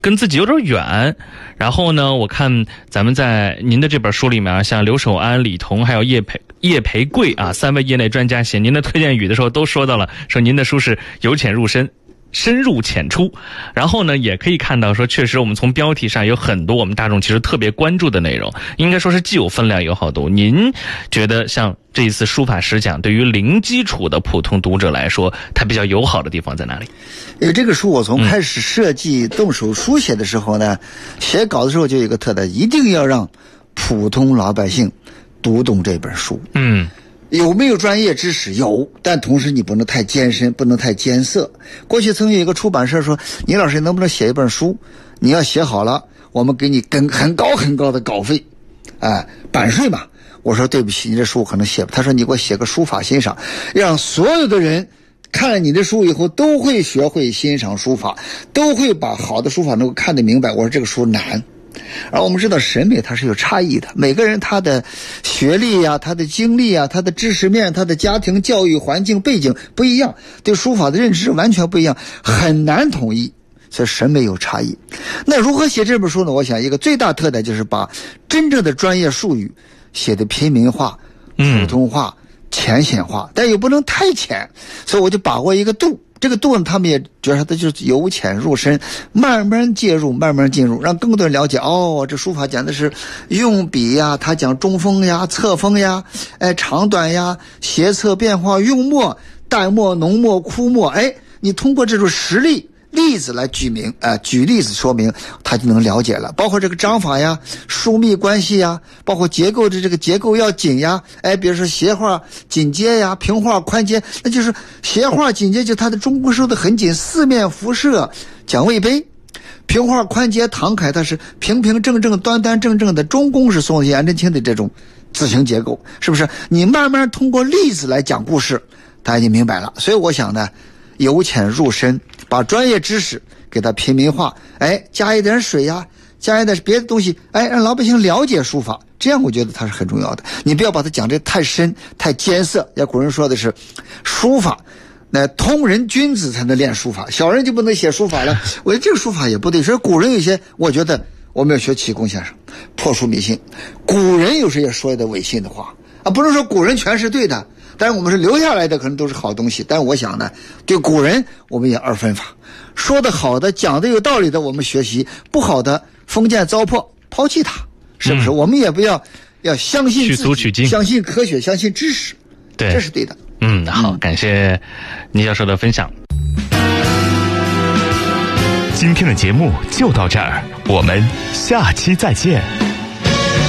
跟自己有点远。然后呢，我看咱们在您的这本书里面啊，像刘守安、李彤还有叶培贵啊3位业内专家写您的推荐语的时候都说到了，说您的书是由浅入深，深入浅出。然后呢，也可以看到说，确实我们从标题上有很多我们大众其实特别关注的内容，应该说是既有分量有好读。您觉得像这一次书法十讲对于零基础的普通读者来说，它比较友好的地方在哪里？ 这个书我从开始设计动手书写的时候呢，写稿的时候就有一个特点，一定要让普通老百姓读懂这本书。有没有专业知识？有，但同时你不能太艰深，不能太艰涩。过去曾有一个出版社说，倪老师能不能写一本书，你要写好了我们给你跟很高很高的稿费，版税嘛。我说对不起，你这书我可能写不。他说你给我写个书法欣赏，让所有的人看了你的书以后都会学会欣赏书法，都会把好的书法能够看得明白。我说这个书难。而我们知道审美它是有差异的，每个人他的学历啊，他的经历啊，他的知识面，他的家庭教育环境背景不一样，对书法的认知完全不一样，很难统一，所以审美有差异。那如何写这本书呢？我想一个最大特点就是把真正的专业术语写得平民化、普通话、浅显化，但又不能太浅，所以我就把握一个度。这个度呢，他们也觉得它就是由浅入深，慢慢介入，慢慢进入，让更多人了解。这书法讲的是用笔呀，他讲中锋呀、侧锋呀、长短呀、斜侧变化、用墨、淡墨、浓墨、枯墨。你通过这种实例子来举例子说明，他就能了解了。包括这个章法呀、疏密关系呀，包括结构的这个结构要紧呀，比如说斜画紧接呀，平画宽接，那就是斜画紧接就它的中宫收的很紧，四面辐射讲位卑。平画宽接唐楷，它是平平正正、端端正正的，中宫是宋颜真卿的这种字形结构，是不是？你慢慢通过例子来讲故事，大家就明白了。所以我想呢，由浅入深，把专业知识给它平民化，加一点水呀，加一点别的东西，让老百姓了解书法，这样我觉得它是很重要的。你不要把它讲得太深太艰涩。要古人说的是，书法那通人君子才能练书法，小人就不能写书法了。我觉得这个书法也不对。所以古人有些，我觉得我们要学启功先生破除迷信。古人有时也说的违信的话不是说古人全是对的，但是我们是留下来的可能都是好东西。但我想呢，对古人我们也二分法，说的好的讲的有道理的我们学习，不好的封建糟粕抛弃它，是不是？我们也不要相信自己， 去粗取精， 相信科学，相信知识，对，这是对的。 好，感谢倪教授的分享。 今天的节目就到这儿，我们下期再见。